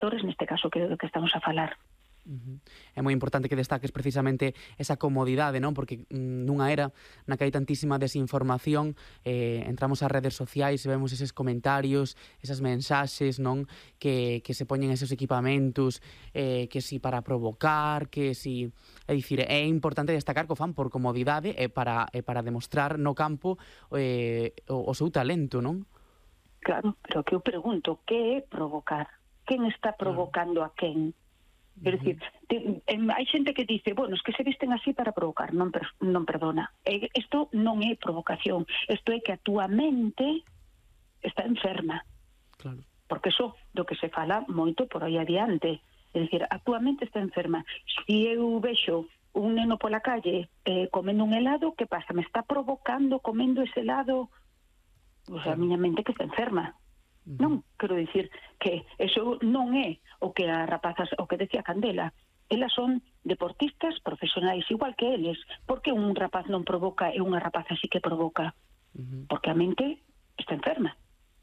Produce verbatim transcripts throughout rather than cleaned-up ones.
factores, neste caso que é do que estamos a falar. Uh-huh. É moi importante que destaques precisamente esa comodidade, non? Porque mm, nunha era na que hai tantísima desinformación, eh, entramos ás redes sociais e vemos eses comentarios, esas mensaxes, non? Que, que se poñen esos equipamentos, eh, que si para provocar, que si... É dicir, é importante destacar que o fan por comodidade e para, e para demostrar no campo eh, o, o seu talento, non? Claro, pero que eu pregunto, que é provocar? Quen está provocando a quen? É dicir, te, em, hai xente que dice, bueno, es que se visten así para provocar, non, per, non perdona. Isto non é provocación, isto é que a túa mente está enferma. Claro. Porque iso do que se fala moito por aí adiante. É dicir, a túa mente está enferma. Se eu vexo un neno pola calle eh, comendo un helado, que pasa? Me está provocando comendo ese helado? Pois a miña mente que está enferma. Uh-huh. Non, quero dicir que eso non é o que a rapazas, o que decía Candela. Elas son deportistas profesionais igual que eles. Por que un rapaz non provoca e unha rapaza sí que provoca? Uh-huh. Porque a mente está enferma.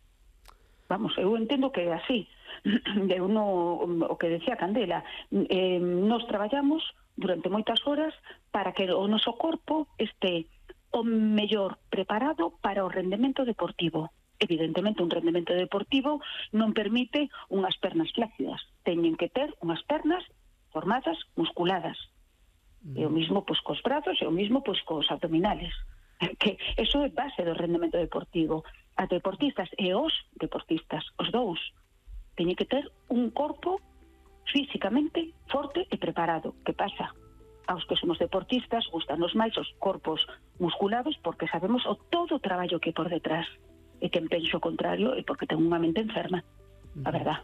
Vamos, eu entendo que é así. Eu no, o que decía Candela, eh, nos traballamos durante moitas horas para que o noso corpo este o mellor preparado para o rendemento deportivo. Evidentemente, un rendemento deportivo non permite unhas pernas flácidas. Teñen que ter unhas pernas formadas, musculadas. Mm. E o mismo pois, cos brazos e o mismo pois, cos abdominales. Que eso é base do rendemento deportivo. As deportistas e os deportistas, os dous, teñen que ter un corpo físicamente forte e preparado. Que pasa? Aos que somos deportistas gustanos máis os corpos musculados porque sabemos o todo o traballo que por detrás. E que penso o contrario é porque ten unha mente enferma, a verdad.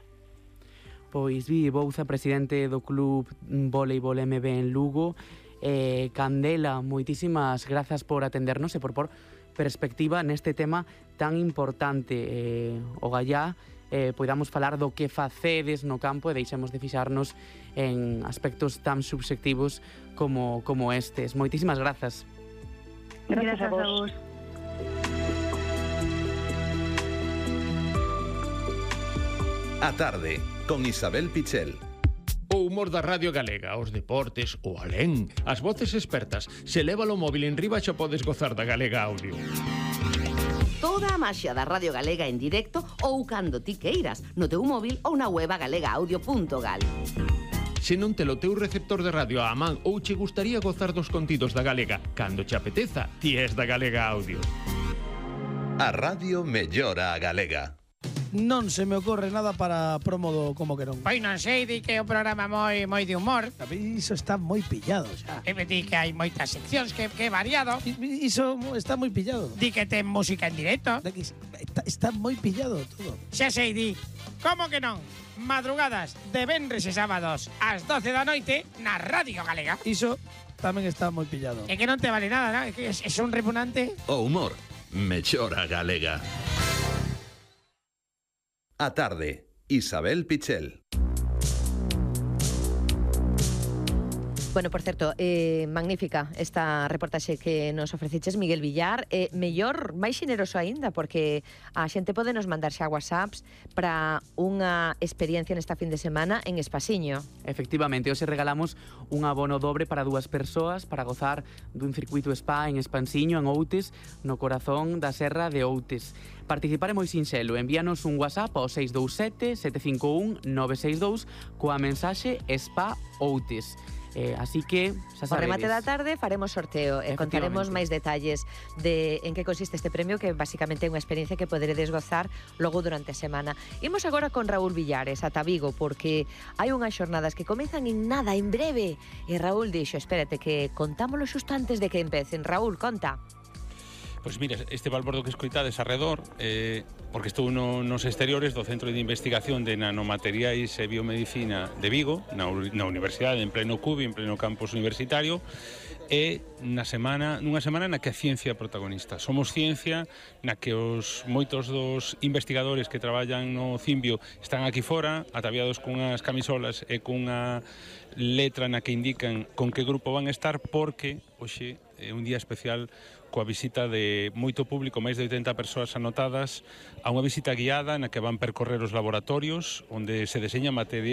Pois Vi Bouza, presidente do Club Voleibol M B en Lugo. eh, Candela, moitísimas grazas por atendernos e por por perspectiva neste tema tan importante. eh, o gallá eh, poidamos falar do que facedes no campo e deixemos de fixarnos en aspectos tan subxectivos como, como estes. Moitísimas grazas. Gracias, gracias a vos. A vos. A tarde, con Isabel Pichel. O humor da Radio Galega, os deportes, o alén, as voces expertas. Se leva o móvil en riba xa podes gozar da Galega Audio. Toda a maxia da Radio Galega en directo ou cando ti queiras, no teu móvil ou na web galegaaudio punto gal. Se non te lo teu receptor de radio a man ou che gustaría gozar dos contidos da Galega, cando che apeteza, ti és da Galega Audio. A radio mellora a Galega. Non se me ocorre nada para promo do Como que non. Pois non sei, di que é un programa moi moi de humor. A mí iso está moi pillado xa. E me di que hai moitas seccións, que, que é variado. I, iso está moi pillado. Di que ten música en directo. Está, está moi pillado todo. Xa sei, di. Como que non? Madrugadas de venres e sábados ás doce da noite na Radio Galega. Iso tamén está moi pillado. É que non te vale nada, ¿no? É que é, é un repugnante. O humor mellora a Galega. A tarde, Isabel Pichel. Bueno, por certo, eh, magnífica esta reportaxe que nos ofreciches, Miguel Villar. Eh, mellor, máis xeneroso aínda, porque a xente pode nos mandar xa whatsapps para unha experiencia nesta fin de semana en Espasiño. Efectivamente, hoxe regalamos un abono dobre para dúas persoas para gozar dun circuito spa en Espasiño, en Outes, no corazón da Serra de Outes. Participar é moi sinxelo, envíanos un WhatsApp ao seis dous sete, sete cinco un, nove seis dous coa mensaxe Spa Outes. Eh, así que, xa sabedes. O remate da tarde faremos sorteo e contaremos máis detalles de en que consiste este premio, que basicamente é unha experiencia que poderedes gozar logo durante a semana. Imos agora con Raúl Villares ata Vigo, porque hai unhas xornadas que comezan en nada, en breve. E Raúl dixo, espérate que contámoslo xusto antes de que empecen. Raúl, conta. Pois mira, este balbordo que escoitades arredor, eh, porque estou no, nos exteriores do Centro de Investigación de Nanomateriais e Biomedicina de Vigo, na, na Universidade, en pleno C U B I, en pleno campus universitario, e na semana, nunha semana na que a ciencia é protagonista. Somos ciencia na que os moitos dos investigadores que traballan no Cimbio están aquí fora, ataviados cunhas camisolas e cunha letra na que indican con que grupo van a estar, porque hoxe é un día especial coa visita de moito público, máis de oitenta persoas anotadas, a unha visita guiada na que van percorrer os laboratorios onde se deseña material